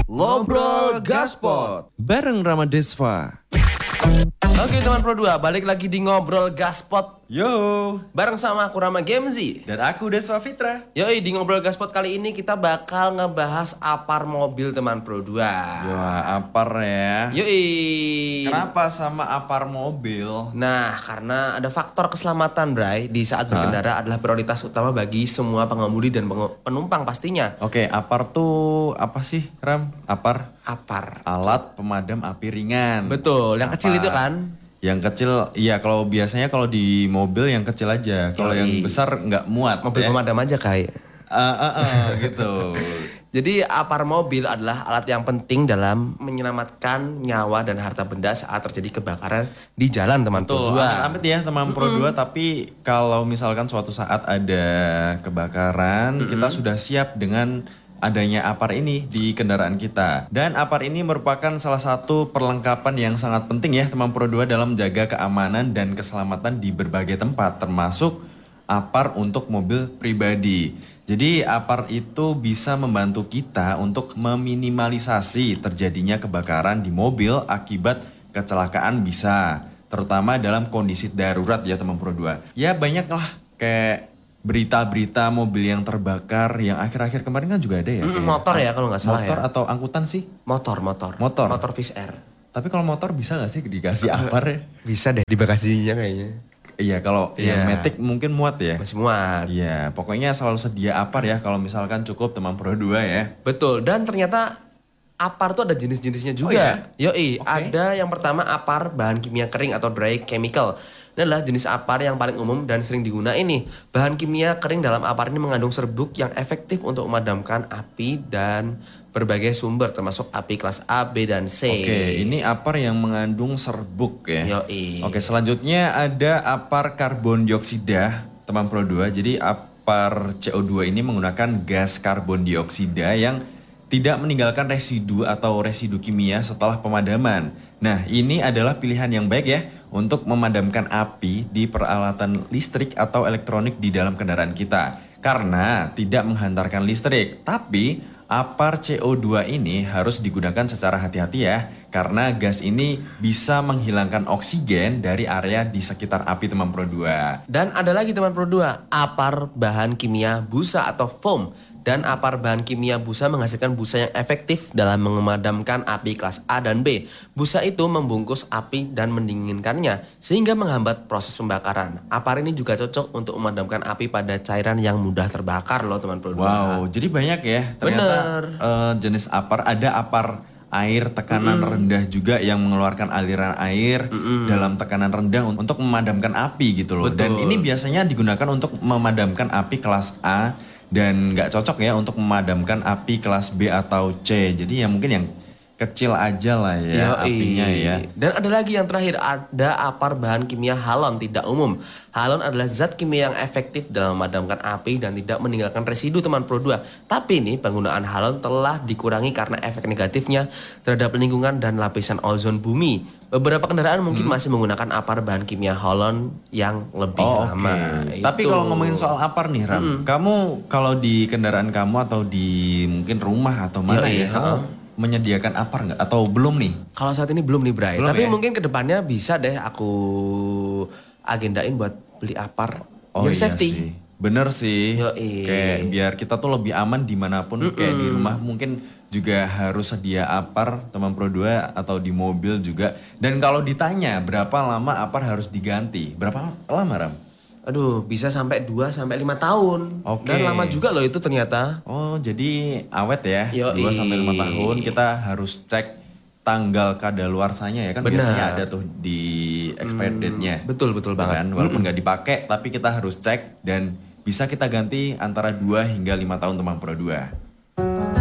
Ngobrol Gaspot bareng Ramadesva. Oke teman Pro 2, balik lagi di Ngobrol Gaspot Yo, bareng sama aku Rama Gemzi. dan aku Desva Fitra. Yoi, di Ngobrol Gaspot kali ini kita bakal ngebahas apar mobil teman Pro 2. Wah, apar ya. Yoi. Kenapa sama apar mobil? Nah, karena ada faktor keselamatan, Bray, di saat berkendara adalah prioritas utama bagi semua pengemudi dan penumpang pastinya. Oke, apar tuh apa sih, Ram? Apar? Apar. Alat pemadam api ringan. Betul, yang kecil Apar. itu kan? Yang kecil, iya kalau biasanya kalau di mobil yang kecil aja. Kalau Yoi. yang besar nggak muat. Mobil ya. pemadam aja kayak. Gitu. Jadi apar mobil adalah alat yang penting dalam menyelamatkan nyawa dan harta benda saat terjadi kebakaran di jalan teman Pro Tuh, 2. amit-amit ya teman Pro 2, tapi kalau misalkan suatu saat ada kebakaran, kita sudah siap dengan adanya apar ini di kendaraan kita. Dan apar ini merupakan salah satu perlengkapan yang sangat penting ya teman Pro 2 dalam menjaga keamanan dan keselamatan di berbagai tempat, termasuk apar untuk mobil pribadi. Jadi apar itu bisa membantu kita untuk meminimalisasi terjadinya kebakaran di mobil akibat kecelakaan bisa. Terutama dalam kondisi darurat ya teman Pro 2. Ya banyak lah kayak berita-berita mobil yang terbakar yang akhir-akhir kemarin kan juga ada ya. kayak Motor ya kalau nggak salah motor ya. atau angkutan sih? Motor. Motor Fish Air. Tapi kalau motor bisa gak sih dikasih apar ya? Bisa deh di bagasinya kayaknya. Iya kalau yang Matic mungkin muat ya. Masih muat. Iya, pokoknya selalu sedia apar ya kalau misalkan cukup teman Pro 2 ya. Betul, dan ternyata apar tuh ada jenis-jenisnya juga. Yoi, ada yang pertama apar bahan kimia kering atau dry chemical. Ini adalah jenis apar yang paling umum dan sering digunakan ini. Bahan kimia kering dalam apar ini mengandung serbuk yang efektif untuk memadamkan api dan berbagai sumber termasuk api kelas A, B, dan C. Oke, ini apar yang mengandung serbuk ya. Yoi. Oke, selanjutnya ada apar karbon dioksida, teman Pro 2. Jadi apar CO2 ini menggunakan gas karbon dioksida yang tidak meninggalkan residu atau residu kimia setelah pemadaman. Nah, ini adalah pilihan yang baik ya untuk memadamkan api di peralatan listrik atau elektronik di dalam kendaraan kita. Karena tidak menghantarkan listrik, tapi apar CO2 ini harus digunakan secara hati-hati ya. Karena gas ini bisa menghilangkan oksigen dari area di sekitar api teman Pro 2. Dan ada lagi teman Pro 2, apar bahan kimia busa atau foam. Dan apar bahan kimia busa menghasilkan busa yang efektif dalam memadamkan api kelas A dan B. Busa itu membungkus api dan mendinginkannya sehingga menghambat proses pembakaran. Apar ini juga cocok untuk memadamkan api pada cairan yang mudah terbakar loh teman Pro 2. Wow, jadi banyak ya ternyata jenis apar. Ada apar air tekanan rendah juga yang mengeluarkan aliran air dalam tekanan rendah untuk memadamkan api gitu loh. Betul. Dan ini biasanya digunakan untuk memadamkan api kelas A dan nggak cocok ya untuk memadamkan api kelas B atau C. Jadi ya mungkin yang kecil aja lah ya apinya ya. Dan ada lagi yang terakhir, ada apar bahan kimia halon tidak umum. Halon adalah zat kimia yang efektif dalam memadamkan api dan tidak meninggalkan residu teman Pro 2. Tapi ini penggunaan halon telah dikurangi karena efek negatifnya terhadap lingkungan dan lapisan ozon bumi. Beberapa kendaraan mungkin masih menggunakan apar bahan kimia halon yang lebih lama. Tapi Itu. kalau ngomongin soal apar nih Ram, kamu kalau di kendaraan kamu atau di mungkin rumah atau mana Yoi, ya, kamu menyediakan apar nggak atau belum nih? Kalau saat ini belum nih Bray, Belum tapi ya? mungkin kedepannya bisa deh aku agendain buat beli apar. Oh Biar iya safety. sih, bener sih. Yoi. Kayak biar kita tuh lebih aman dimanapun. Kayak di rumah mungkin juga harus sedia apar teman Pro 2 atau di mobil juga. Dan kalau ditanya berapa lama apar harus diganti, berapa lama Ram? Aduh, bisa sampai 2 sampai 5 tahun. Oke. Dan lama juga loh itu ternyata. Oh jadi awet ya, Yoi. 2 sampai 5 tahun kita harus cek tanggal kadaluarsanya ya kan. Benar. Biasanya ada tuh di expired date-nya. Betul banget. Kan? Walaupun nggak dipakai tapi kita harus cek dan bisa kita ganti antara 2 hingga 5 tahun teman Pro 2.